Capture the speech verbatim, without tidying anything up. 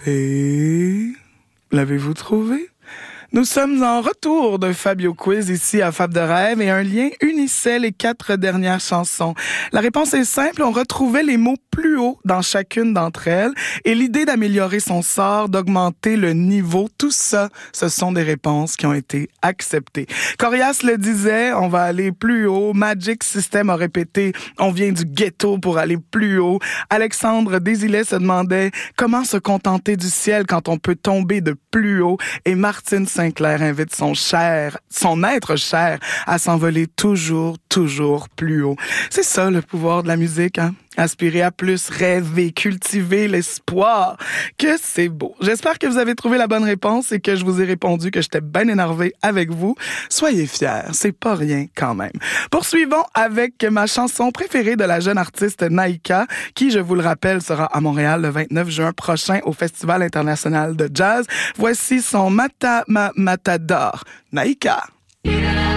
trouvé? L'avez-vous trouvé? Nous sommes en retour de Fabio Quiz ici à Fab de Rêve et un lien unissait les quatre dernières chansons. La réponse est simple, on retrouvait les mots plus haut dans chacune d'entre elles et l'idée d'améliorer son sort, d'augmenter le niveau, tout ça, ce sont des réponses qui ont été acceptées. Corias le disait, on va aller plus haut. Magic System a répété, on vient du ghetto pour aller plus haut. Alexandre Desilets se demandait comment se contenter du ciel quand on peut tomber de plus haut et Martine Sinclair invite son cher, son être cher à s'envoler toujours, toujours plus haut. C'est ça le pouvoir de la musique, hein? Aspirer à plus, rêver, cultiver l'espoir. Que c'est beau. J'espère que vous avez trouvé la bonne réponse et que je vous ai répondu que j'étais bien énervé avec vous. Soyez fiers, c'est pas rien quand même. Poursuivons avec ma chanson préférée de la jeune artiste Naïka, qui, je vous le rappelle, sera à Montréal le vingt-neuf juin prochain au Festival international de jazz. Voici son Mata Ma Matador. Naïka.